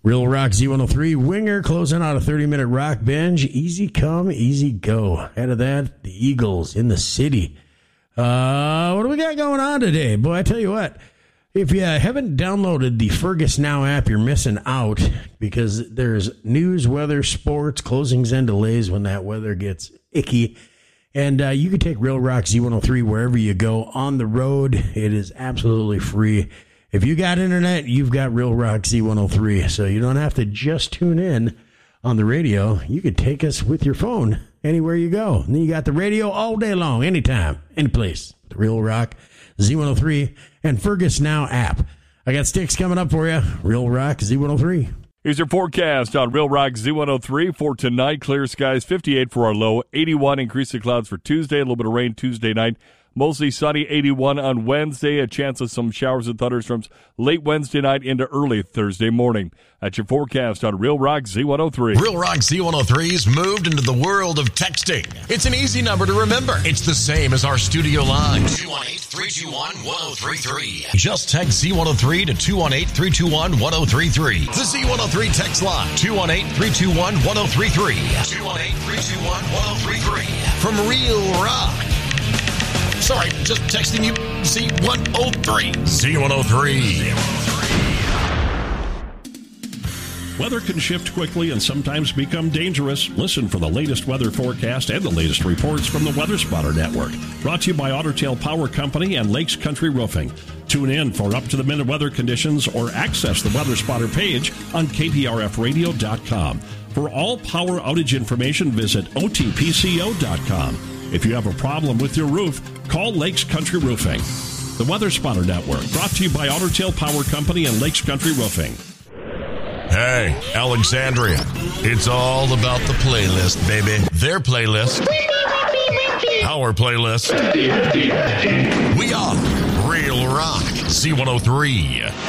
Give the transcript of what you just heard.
Real Rock Z103, Winger closing out a 30-minute rock binge. Easy come, easy go. Ahead of that, the Eagles in the city. What do we got going on today? Boy, I tell you what, if you haven't downloaded the Fergus Now app, you're missing out because there's news, weather, sports, closings, and delays when that weather gets icky. And you can take Real Rock Z103 wherever you go on the road. It is absolutely free. If you got internet, you've got Real Rock Z103. So you don't have to just tune in on the radio. You can take us with your phone anywhere you go. And then you got the radio all day long, anytime, any place. The Real Rock Z103 and Fergus Now app. I got sticks coming up for you. Real Rock Z103. Here's your forecast on Real Rock Z103 for tonight. Clear skies, 58 for our low, 81 increase of clouds for Tuesday, a little bit of rain Tuesday night. Mostly sunny, 81 on Wednesday. A chance of some showers and thunderstorms late Wednesday night into early Thursday morning. That's your forecast on Real Rock Z103. Real Rock Z103's moved into the world of texting. It's an easy number to remember. It's the same as our studio line. 218-321-1033. Just text Z103 to 218-321-1033. The Z103 text line. 218-321-1033. 218-321-1033. From Real Rock. Sorry, just texting you Z103. Z103. Weather can shift quickly and sometimes become dangerous. Listen for the latest weather forecast and the latest reports from the Weather Spotter Network. Brought to you by Otter Tail Power Company and Lakes Country Roofing. Tune in for up-to-the-minute weather conditions or access the Weather Spotter page on KPRFradio.com. For all power outage information, visit OTPCO.com. If you have a problem with your roof, call Lakes Country Roofing. The Weather Spotter Network, brought to you by Otter Tail Power Company and Lakes Country Roofing. Hey, Alexandria, it's all about the playlist, baby. Their playlist. Our playlist. We are Real Rock Z103.